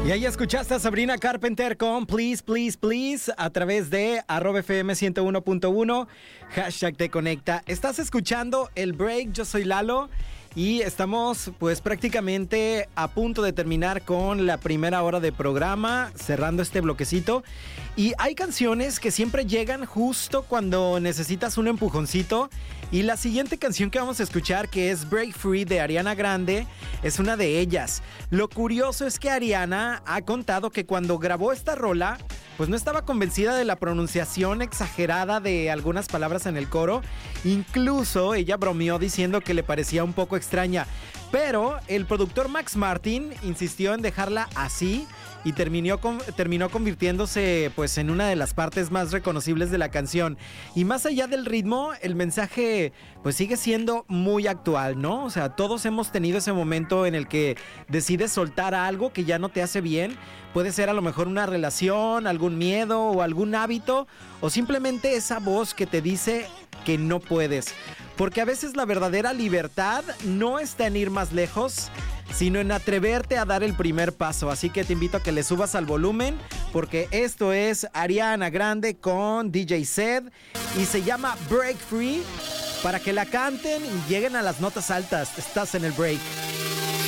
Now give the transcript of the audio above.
Y ahí escuchaste a Sabrina Carpenter con Please, Please, Please a través de @FM 101.1, hashtag Te Conecta. Estás escuchando El Break, yo soy Lalo y estamos pues prácticamente a punto de terminar con la primera hora de programa, cerrando este bloquecito. Y hay canciones que siempre llegan justo cuando necesitas un empujoncito. Y la siguiente canción que vamos a escuchar, que es Break Free de Ariana Grande, es una de ellas. Lo curioso es que Ariana ha contado que cuando grabó esta rola, pues no estaba convencida de la pronunciación exagerada de algunas palabras en el coro. Incluso ella bromeó diciendo que le parecía un poco extraña. Pero el productor Max Martin insistió en dejarla así y terminó convirtiéndose pues en una de las partes más reconocibles de la canción. Y más allá del ritmo, el mensaje pues sigue siendo muy actual, ¿no? O sea, todos hemos tenido ese momento en el que decides soltar algo que ya no te hace bien. Puede ser a lo mejor una relación, algún miedo o algún hábito, o simplemente esa voz que te dice que no puedes. Porque a veces la verdadera libertad no está en ir más lejos, sino en atreverte a dar el primer paso. Así que te invito a que le subas al volumen, porque esto es Ariana Grande con DJ Zed y se llama Break Free, para que la canten y lleguen a las notas altas. Estás en el break.